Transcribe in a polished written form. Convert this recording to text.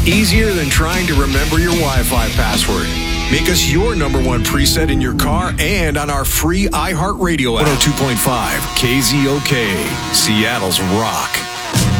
Easier than trying to remember your Wi-Fi password. Make us your number one preset in your car and on our free iHeartRadio app. 102.5 KZOK, Seattle's Rock.